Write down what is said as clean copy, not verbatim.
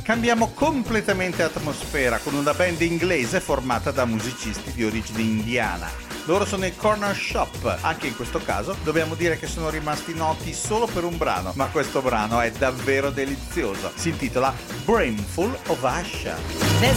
Cambiamo completamente atmosfera con una band inglese formata da musicisti di origine indiana. Loro sono i Corner Shop. Anche in questo caso dobbiamo dire che sono rimasti noti solo per un brano, ma questo brano è davvero delizioso. Si intitola Brimful of Asha. There's